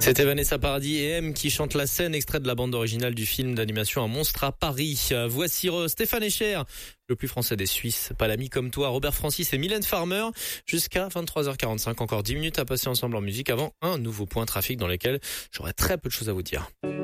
C'était Vanessa Paradis et M qui chante la scène, extrait de la bande originale du film d'animation Un monstre à Paris. Voici Stéphane Echer, le plus français des Suisses, pas l'ami comme toi, Robert Francis et Mylène Farmer, jusqu'à 23h45. Encore 10 minutes à passer ensemble en musique avant un nouveau point trafic dans lequel j'aurai très peu de choses à vous dire.